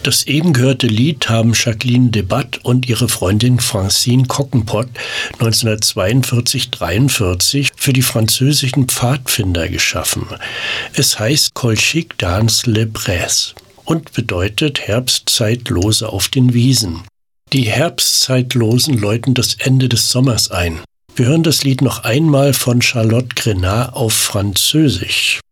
Das eben gehörte Lied haben Jacqueline Debat und ihre Freundin Francine Cockenpot 1942/43 für die französischen Pfadfinder geschaffen. Es heißt Colchique dans les Brais und bedeutet Herbstzeitlose auf den Wiesen. Die Herbstzeitlosen läuten das Ende des Sommers ein. Wir hören das Lied noch einmal von Charlotte Grenat auf Französisch.